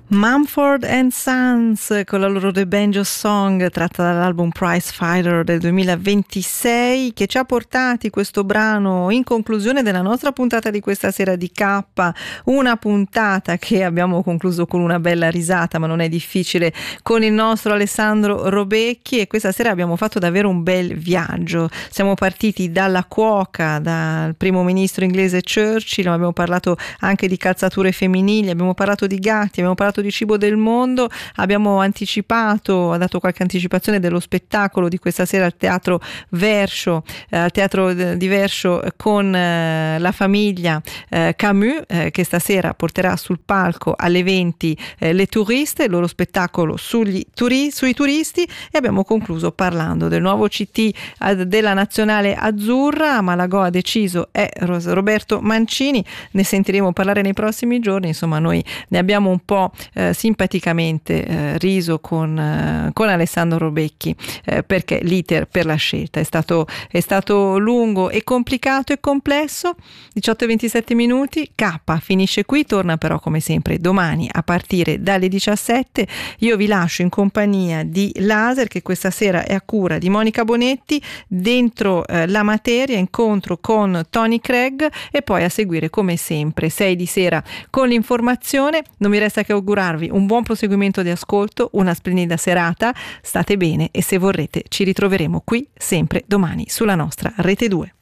Mumford & Sons con la loro The Banjo Song, tratta dall'album Prize Fighter del 2026, che ci ha portati questo brano in conclusione della nostra puntata di questa sera di K, una puntata che abbiamo concluso con una bella risata, ma non è difficile, con il nostro Alessandro Robecchi, e questa sera abbiamo fatto davvero un bel viaggio. Siamo partiti dalla cuoca, dal primo ministro inglese Churchill, abbiamo parlato anche di calzature femminili, abbiamo parlato di gatti, abbiamo parlato di cibo del mondo, abbiamo anticipato, ha dato qualche anticipazione dello spettacolo di questa sera al Teatro Verscho, al Teatro di Verscho con la famiglia Camus, che stasera porterà sul palco alle 20 Le Touriste, il loro spettacolo sui turisti, e abbiamo concluso parlando del nuovo CT della Nazionale Azzurra. Malagò ha deciso è Roberto Mancini, ne sentiremo parlare nei prossimi giorni. Insomma, noi ne abbiamo un po' simpaticamente riso con Alessandro Robecchi, perché l'iter per la scelta è stato lungo e complicato e complesso. 18:27 minuti, K finisce qui, torna però come sempre domani a partire dalle 17. Io vi lascio in compagnia di Laser, che questa sera è a cura di Monica Bonetti, dentro la materia, incontro con Tony Craig, e poi a seguire come sempre 6 di sera con l'informazione. Non mi resta che augurarvi un buon proseguimento di ascolto, una splendida serata, state bene, e se vorrete ci ritroveremo qui sempre domani sulla nostra Rete 2.